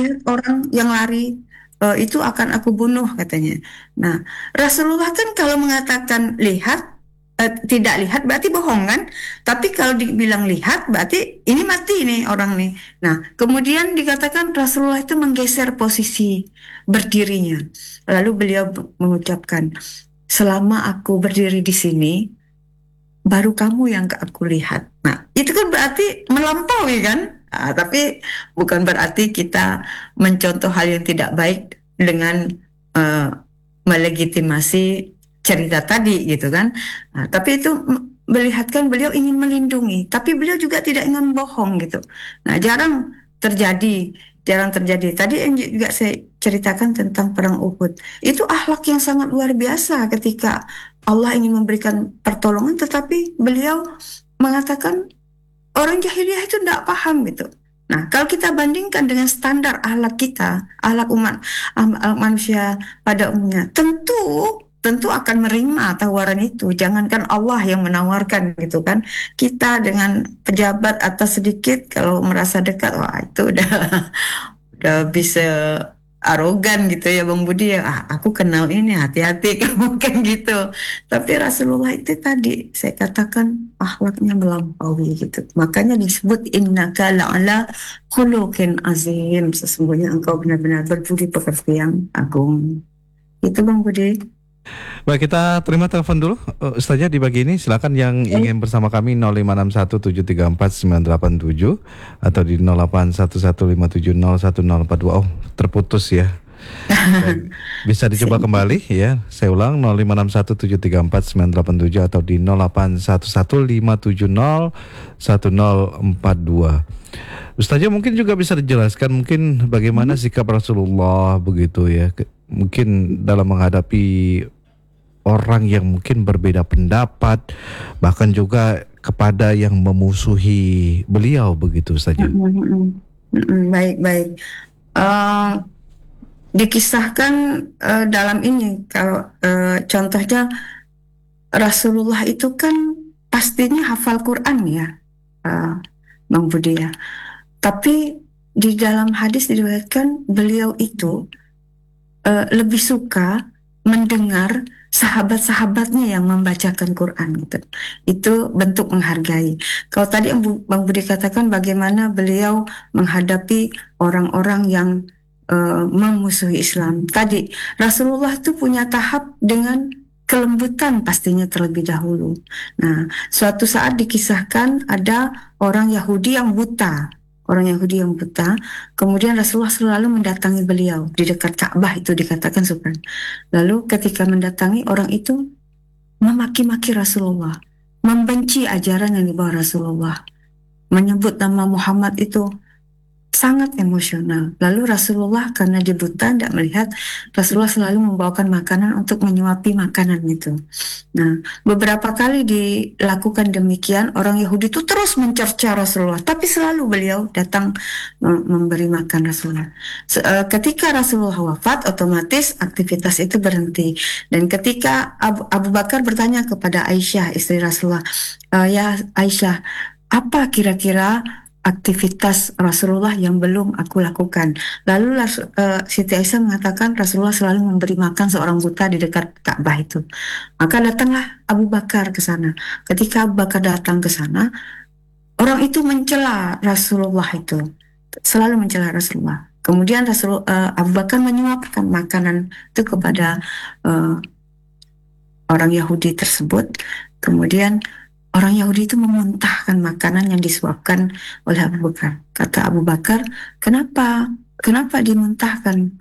melihat orang yang lari, itu akan aku bunuh katanya. Nah, Rasulullah kan kalau mengatakan lihat, tidak lihat berarti bohong kan? Tapi kalau dibilang lihat berarti ini mati nih orang nih. Nah, kemudian dikatakan Rasulullah itu menggeser posisi berdirinya. Lalu beliau mengucapkan, selama aku berdiri di sini, baru kamu yang aku lihat. Nah, itu kan berarti melampaui kan? Tapi bukan berarti kita mencontoh hal yang tidak baik dengan eh, melegitimasi cerita tadi gitu kan. Tapi itu melihatkan beliau ingin melindungi, tapi beliau juga tidak ingin bohong gitu. Nah, terjadi, jarang terjadi. Tadi yang juga saya ceritakan tentang perang Uhud. Itu akhlak yang sangat luar biasa ketika Allah ingin memberikan pertolongan, tetapi beliau mengatakan orang jahiliyah itu tidak paham gitu. Nah, kalau kita bandingkan dengan standar akhlak kita, akhlak manusia pada umumnya, tentu akan menerima tawaran itu. Jangankan Allah yang menawarkan gitu kan, kita dengan pejabat atas sedikit kalau merasa dekat, wah itu udah bisa arogan gitu ya Bang Budi ya. Aku kenal ini, hati-hati kamu kan gitu. Tapi Rasulullah itu tadi saya katakan akhlaknya melampaui gitu. Makanya disebut innaka la'ala khuluqin azim. Sesungguhnya engkau benar-benar berbudi pekerti yang agung. Itu Bang Budi. Baik, kita terima telepon dulu. Ustazah di pagi ini silakan yang ingin bersama kami 0561734987 atau di 081157011042. Oh, terputus ya. Baik, bisa dicoba kembali ya. Saya ulang 0561734987 atau di 081157011042. Ustazah mungkin juga bisa dijelaskan mungkin bagaimana sikap Rasulullah begitu ya. Mungkin dalam menghadapi orang yang mungkin berbeda pendapat, bahkan juga kepada yang memusuhi beliau begitu saja. Baik. Dikisahkan dalam ini kalau contohnya Rasulullah itu kan pastinya hafal Quran ya, Bang Budi ya. Tapi di dalam hadis diriwayatkan beliau itu lebih suka mendengar sahabat-sahabatnya yang membacakan Quran gitu. Itu bentuk menghargai. Kalau tadi Bang Budi katakan bagaimana beliau menghadapi orang-orang yang memusuhi Islam. Tadi Rasulullah itu punya tahap dengan kelembutan pastinya terlebih dahulu. Nah, suatu saat dikisahkan ada orang Yahudi yang buta. Kemudian Rasulullah selalu mendatangi beliau di dekat Ka'bah, itu dikatakan Subhan. Lalu ketika mendatangi, orang itu memaki-maki Rasulullah, membenci ajaran yang dibawa Rasulullah, menyebut nama Muhammad itu sangat emosional. Lalu Rasulullah karena dia buta, tidak melihat, Rasulullah selalu membawakan makanan untuk menyuapi makanan itu. Nah, beberapa kali dilakukan demikian, orang Yahudi itu terus mencerca Rasulullah, tapi selalu beliau datang memberi makan Rasulullah. Ketika Rasulullah wafat, otomatis aktivitas itu berhenti. Dan ketika Abu Bakar bertanya kepada Aisyah, istri Rasulullah, ya Aisyah, apa kira-kira aktivitas Rasulullah yang belum aku lakukan? Lalu Siti Aisyah mengatakan Rasulullah selalu memberi makan seorang buta di dekat Ka'bah itu. Maka datanglah Abu Bakar ke sana. Ketika Abu Bakar datang ke sana, orang itu mencela Rasulullah itu, selalu mencela Rasulullah. Kemudian Abu Bakar menyuapkan makanan itu kepada orang Yahudi tersebut. Kemudian orang Yahudi itu memuntahkan makanan yang disuapkan oleh Abu Bakar. Kata Abu Bakar, kenapa dimuntahkan?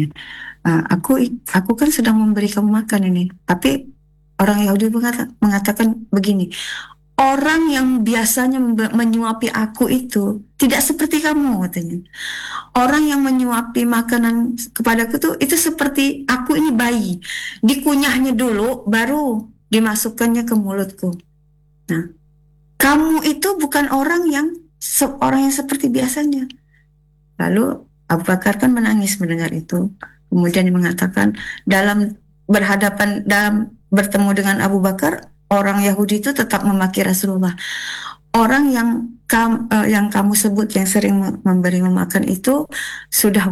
Aku kan sedang memberi kamu makan ini. Tapi orang Yahudi mengatakan begini, orang yang biasanya menyuapi aku itu tidak seperti kamu, katanya. Orang yang menyuapi makanan kepadaku itu seperti aku ini bayi. Dikunyahnya dulu, baru dimasukkannya ke mulutku. Nah, kamu itu bukan orang yang seperti biasanya. Lalu Abu Bakar kan menangis mendengar itu. Kemudian dia mengatakan dalam bertemu dengan Abu Bakar, orang Yahudi itu tetap memaki Rasulullah. Orang yang kamu sebut yang sering memberi makan itu sudah